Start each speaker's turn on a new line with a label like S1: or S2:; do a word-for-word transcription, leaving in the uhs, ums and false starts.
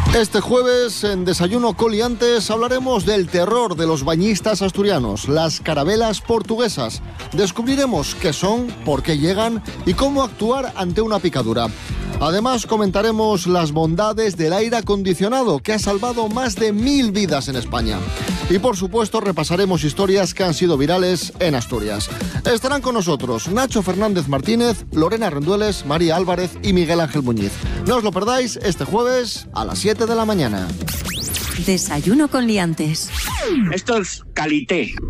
S1: Este jueves, en Desayuno Coliantes, hablaremos del terror de los bañistas asturianos, las carabelas portuguesas. Descubriremos qué son, por qué llegan y cómo actuar ante una picadura. Además, comentaremos las bondades del aire acondicionado, que ha salvado más de mil vidas en España. Y, por supuesto, repasaremos historias que han sido virales en Asturias. Estarán con nosotros Nacho Fernández Martínez, Lorena Rendueles, María Álvarez y Miguel Ángel Muñiz. No os lo perdáis este jueves a las siete de la mañana.
S2: Desayuno con liantes.
S3: Esto es calité.